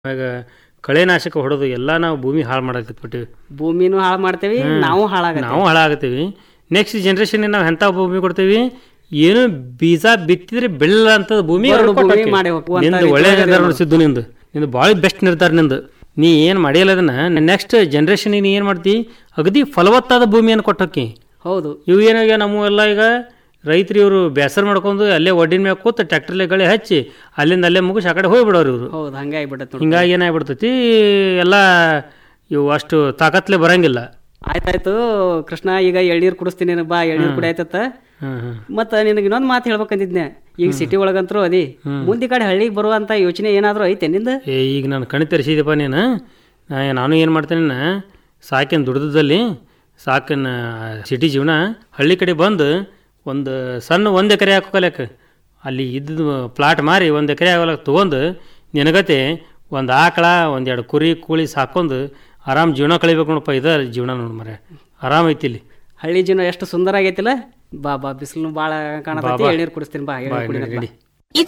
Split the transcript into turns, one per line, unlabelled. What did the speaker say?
ಆಗ ಕಳೆನಾಶಕ ಹೊಡೆದು ಎಲ್ಲ ನಾವು ಭೂಮಿ ಹಾಳು ಮಾಡಕತ್ಬಿಟ್ಟಿವಿ.
ಭೂಮಿನೂ ಹಾಳು ಮಾಡ್ತೇವಿ, ನಾವು
ಹಾಳಾಗತ್ತೀವಿ. ನೆಕ್ಸ್ಟ್ ಜನ್ರೇಷನ್ ನಾವು ಎಂಥ ಭೂಮಿ ಕೊಡ್ತೀವಿ, ಏನು ಬೀಜ ಬಿತ್ತಿದ್ರೆ ಬೆಳ್ಳ ಅಂತ ಭೂಮಿ ನಿಂದು ಒಳ್ಳೆ ನಿರ್ಧಾರ ನೋಡಿಸಿದ್ದು. ನಿಂದು ಭಾಳ ಬೆಸ್ಟ್ ನಿರ್ಧಾರ ನಿಂದು. ನೀ ಏನು ಮಾಡಿಯಲ್ಲ ಅದನ್ನ ನೆಕ್ಸ್ಟ್ ಜನ್ರೇಷನಿಗೆ ನೀ ಏನು ಮಾಡ್ತಿ, ಅಗದಿ ಫಲವತ್ತಾದ ಭೂಮಿಯನ್ನು ಕೊಟ್ಟೋಕಿ.
ಹೌದು.
ಇವು ಏನಾಗ ನಮ್ಮವೆಲ್ಲ ಈಗ ರೈತರು ಇವರು ಬೇಸರ ಮಾಡ್ಕೊಂಡು ಅಲ್ಲೇ ಒಡ್ಡಿನ ಮ್ಯಾಗ ಕೂತು ಟ್ರ್ಯಾಕ್ಟರ್ಲೆ ಗಳೆ ಹಚ್ಚಿ ಅಲ್ಲಿಂದ ಅಲ್ಲೇ ಮುಗಿಸಿ ಆ ಕಡೆ ಹೋಗ್ಬಿಡೋರು ಇವರು.
ಹೌದು,
ಹಿಂಗಾಗಿ ಏನಾಗ್ಬಿಡ್ತೈತಿ, ಎಲ್ಲ ಇವು ಅಷ್ಟು ತಾಕತ್ಲೆ ಬರಂಗಿಲ್ಲ.
ಆಯ್ತಾಯ್ತು ಕೃಷ್ಣ, ಈಗ ಎಳ್ನೀರು ಕುಡಿಸ್ತೀನಿ ಬಾ, ಎಳ್ನೀರು ಕುಡಿ ಆಯ್ತತ್ತ. ಮತ್ತ ನಿನಗೆ ಇನ್ನೊಂದು ಮಾತು ಹೇಳ್ಬೇಕಂದಿದ್ನೆ. ಈಗ ಸಿಟಿ ಒಳಗಂತರೂ ಅದಿ, ಮುಂದೆ ಕಡೆ ಹಳ್ಳಿಗೆ ಬರುವಂತ ಯೋಚನೆ ಏನಾದ್ರು ಐತೆ ನಿಂದ?
ಈಗ ನಾನು ಕಣ್ ತೆರೆಸಿದಪ್ಪ ನೀನು. ನಾನು ಏನು ಮಾಡ್ತೇನೆ, ಸಾಕಿನ ದುಡ್ದಲ್ಲಿ ಸಾಕಿನ ಸಿಟಿ ಜೀವನ ಹಳ್ಳಿ ಕಡೆ ಬಂದು ಒಂದು ಸಣ್ಣ 1 ಎಕರೆ ಹಾಕೋಲಕ್ಕೆ ಅಲ್ಲಿ ಇದ್ದು ಪ್ಲಾಟ್ ಮಾರಿ 1 ಎಕರೆ ಆಗೋಲಕ್ಕೆ ತೊಗೊಂಡು ನಿನಗತೆ ಒಂದು ಆಕಳ 1-2 ಕುರಿ ಕೋಳಿ ಸಾಕೊಂಡು ಆರಾಮ್ ಜೀವನ ಕಳಿಬೇಕು ನೋಡಪ್ಪ. ಇದ ಜೀವನ ನೋಡಿ ಮರೆ, ಆರಾಮ ಐತಿ ಇಲ್ಲಿ
ಹಳ್ಳಿ ಜೀವನ. ಎಷ್ಟು ಸುಂದರ ಆಗೈತಿಲ್ಲ. ಬಾ ಬಿಸಿಲು ಭಾಳ ಕಾಣತೈತಿ, ಎಳ್ನೀರು ಕುಡಿಸ್ತೀನಿ ಬಾ.
ನಡಿ.